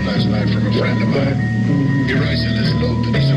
last night from a friend of mine. He writes in his note that he's